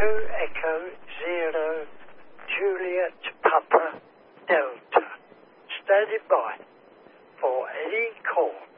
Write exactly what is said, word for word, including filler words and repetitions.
Echo, Echo, Zero, Juliet, Papa, Delta. Standing by for any call.